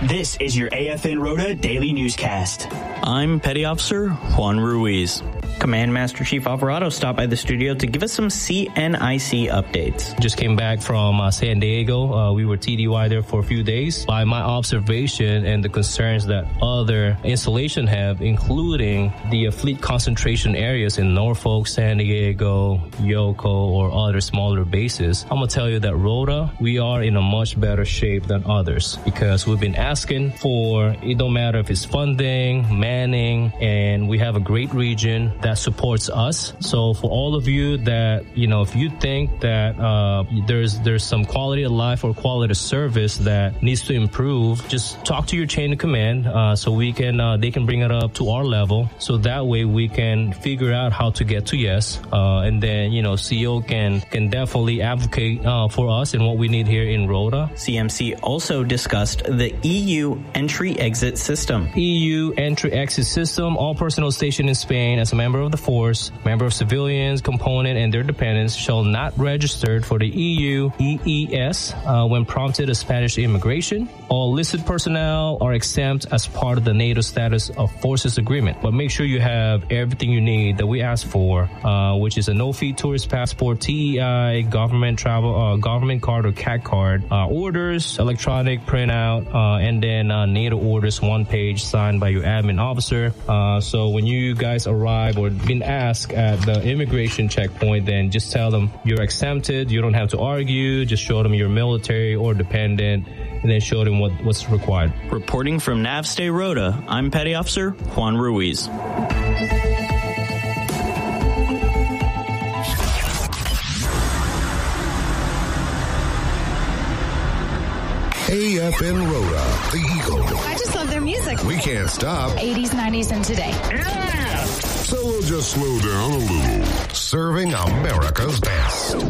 This is your AFN Rota Daily Newscast. I'm Petty Officer Juan Ruiz. Command Master Chief Alvarado stopped by the studio to give us some CNIC updates. Just came back from San Diego. We were TDY there for a few days. By my observation and the concerns that other installations have, including the fleet concentration areas in Norfolk, San Diego, Yoko, or other smaller bases, I'm going to tell you that Rota, we are in a much better shape than others because we've been asking for, it don't matter if it's funding, manning, and we have a great region that supports us. So for all of you that, if you think that there's some quality of life or quality of service that needs to improve, just talk to your chain of command so they can bring it up to our level. So that way we can figure out how to get to yes. And then, CEO can definitely advocate for us and what we need here in Rota. CMC also discussed the EU entry-exit system. EU entry-exit system, all personnel stationed in Spain as a member of the force, member of civilians, component, and their dependents shall not register for the EU EES when prompted of Spanish immigration. All listed personnel are exempt as part of the NATO status of forces agreement. But make sure you have everything you need that we ask for, which is a no-fee tourist passport, TEI, government travel, government card or CAT card, orders, electronic printout, and then NATO orders, one page signed by your admin officer. So when you guys arrive or been asked at the immigration checkpoint, then just tell them you're exempted. You don't have to argue. Just show them you're military or dependent, and then show them what's required. Reporting from Navstay Rota, I'm Petty Officer Juan Ruiz. AFN Rota, the Eagle. I just love their music. We can't stop. 80s, 90s, and today. Yeah! So we'll just slow down a little. Serving America's best.